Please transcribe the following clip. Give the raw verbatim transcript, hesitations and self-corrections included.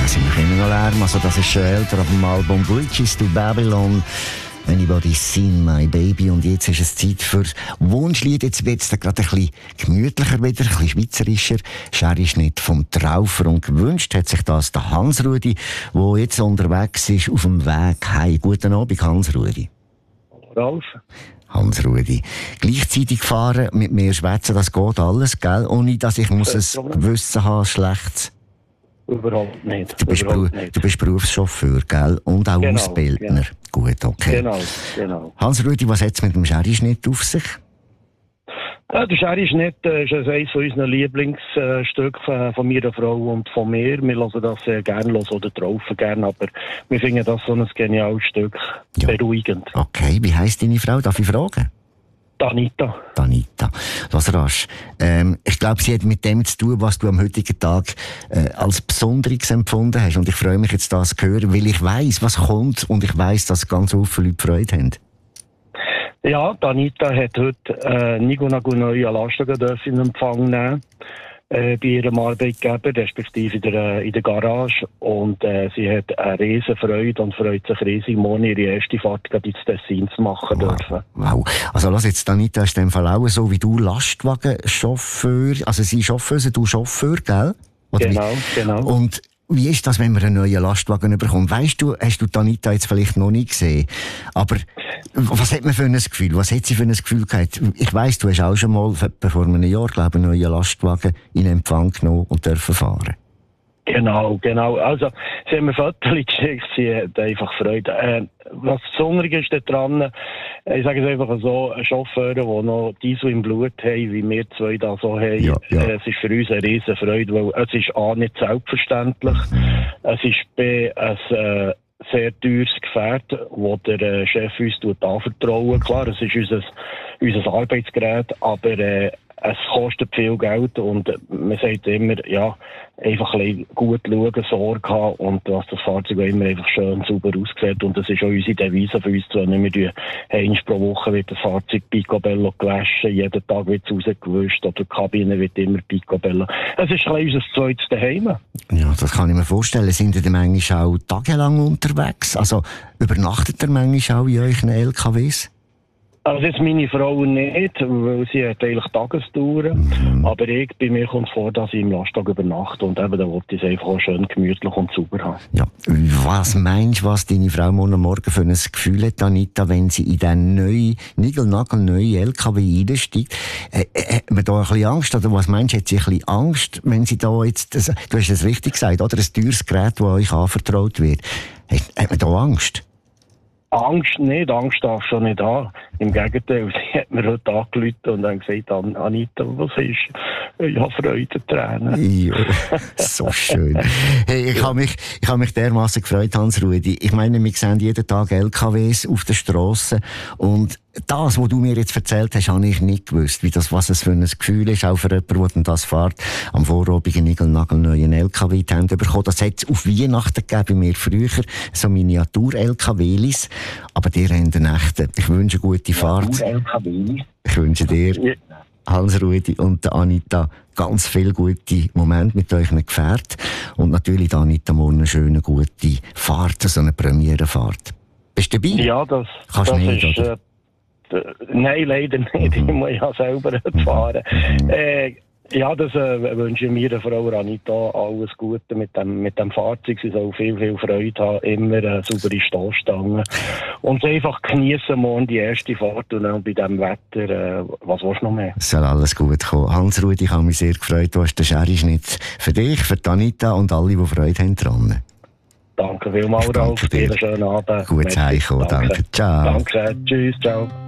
da sind wir immer noch Lärm. Also das ist schon älter auf dem Album Bridges to Babylon. Anybody seen my baby? Und jetzt ist es Zeit für Wunschlied. Jetzt wird es gerade ein bisschen gemütlicher wieder, ein bisschen schweizerischer. Sherry-Schnitt vom Traufer. Und gewünscht hat sich das der Hans-Rudi, der jetzt unterwegs ist auf dem Weg heim. Guten Abend, Hans-Rudi. Ralf. Hans-Rudi. Gleichzeitig fahren, mit mir schwätzen, das geht alles, gell? Ohne dass ich muss ein Gewissen haben, schlechtes. Überhaupt nicht. Du bist, Überhaupt Beru- nicht. du bist Berufschauffeur, gell? Und auch Genau, Ausbildner. genau. Gut, okay. Genau, genau. Hans-Rudi, was hat es mit dem Sherry-Schnitt auf sich? Ja, der Sherry-Schnitt äh, ist eines von unseren Lieblingsstücken von meiner Frau und von mir. Wir hören das sehr gerne, hören oder Traufen gerne, aber wir finden das so ein geniales Stück, Ja. beruhigend. Okay, wie heisst deine Frau? Darf ich fragen? Danita. Danita. Was rasch. Ähm, ich glaube, sie hat mit dem zu tun, was du am heutigen Tag äh, als Besonderes empfunden hast. Und ich freue mich jetzt, das zu hören, weil ich weiss, was kommt und ich weiss, dass ganz viele Leute Freude haben. Ja, Danita hat heute äh, Nigo Nago neue Lastwagen in Empfang nehmen. Äh, bei ihrem Arbeitgeber, respektive in der, äh, in der Garage. Und äh, sie hat eine riesen Freude und freut sich riesig, morgen ihre erste Fahrt gerade ins Tessin zu machen Wow. dürfen. Wow. Also lass jetzt, Danita, ist in dem Fall auch so wie du Lastwagenchauffeur, also sie Chauffeuse, du Chauffeur, gell? Oder Genau, wie? genau. Und wie ist das, wenn man einen neuen Lastwagen bekommt? Weißt du, hast du Danita jetzt vielleicht noch nicht gesehen, aber was hat man für ein Gefühl? Was hat sie für ein Gefühl gehabt? Ich weiss, du hast auch schon mal vor einem Jahr, glaube ich, einen neuen Lastwagen in Empfang genommen und dürfen fahren. Genau, genau. Also, sie haben mir Fotos geschickt, sie hat einfach Freude. Äh, was Besonderes ist daran, ich sage es einfach so, ein Chauffeur, der noch Diesel im Blut haben, wie wir zwei da so haben, Ja, ja. Äh, es ist für uns eine riesen Freude, weil es ist A, nicht selbstverständlich, es ist B, ein äh, sehr teures Gefährt, das der äh, Chef uns anvertrauen. Klar, es ist unser, unser Arbeitsgerät, aber äh, es kostet viel Geld und man sagt immer, ja, einfach ein bisschen gut schauen, Sorge haben und dass das Fahrzeug auch immer einfach schön sauber aussieht. Und das ist auch unsere Devise für uns zu. Wir tun einmal pro Woche wird das Fahrzeug Picobello gewaschen, jeden Tag wird es rausgewischt oder die Kabine wird immer Picobello. Es ist ein bisschen unser zweites Daheim. Ja, das kann ich mir vorstellen. Sind ihr manchmal auch tagelang unterwegs? Also übernachtet ihr manchmal auch in euren L K Ws? Also jetzt meine Frau nicht, weil sie hat eigentlich Tagestouren. Mhm. Aber ich, bei mir kommt es vor, dass ich im Lastwagen übernachte und eben, da wollte ich es einfach auch schön gemütlich und sauber haben. Ja. Was meinst du, was deine Frau morgen Morgen für ein Gefühl hat, Anita, wenn sie in diesen neuen, niegelnagelneuen L K W einsteigt? Äh, äh, hat man da ein bisschen Angst? Oder was meinst du, hat sie ein bisschen Angst, wenn sie da jetzt, das, du hast es richtig gesagt, oder? Ein teures Gerät, das euch anvertraut wird. Hat, hat man da Angst? Angst nicht, Angst darf schon nicht haben. Im Gegenteil, sie hat mir heute angerufen und dann gesagt, An- Anita, was ist? Ich habe Freudentränen. Ja, so schön. Hey, ich habe mich, ich habe mich dermassen gefreut, Hans-Rudi. Ich meine, wir sehen jeden Tag L K Ws auf der Strasse und das, was du mir jetzt erzählt hast, habe ich nicht gewusst, wie das, was es für ein Gefühl ist, auch für jemanden, der das fährt, am Vorabend einen niegelnagelneuen L K W in die Hände bekommen. Das hat es auf Weihnachten gegeben, bei mir früher, so Miniatur-L K Ws. Aber dir haben den echten. Ich wünsche eine gute Fahrt. Ich wünsche dir, Hans-Rudi und der Anita, ganz viele gute Momente mit euch Gefährt. Und natürlich, der Anita, morgen eine schöne, gute Fahrt, so eine Premierenfahrt. Bist du dabei? Ja, das, Kannst das nicht, ist... oder? Äh, d- nein, leider nicht. Ich muss ja selber fahren. Äh, ja, das äh, wünsche ich mir, der Frau Anita, alles Gute mit dem, mit dem Fahrzeug. Sie soll viel, viel Freude haben, immer eine saubere Stoßstange. Und einfach genießen morgen die erste Fahrt und dann bei diesem Wetter, äh, was willst du noch mehr? Es soll alles gut kommen. Hans-Rudi, ich habe mich sehr gefreut. Du hast den Sherry-Schnitt für dich, für die Anita und alle, die Freude haben dran. Danke vielmals, Ich danke Ralf. dir. Dir einen schönen Abend. Gutes Merci. Heimkommen. Danke. Ciao. Danke. Tschüss. Ciao.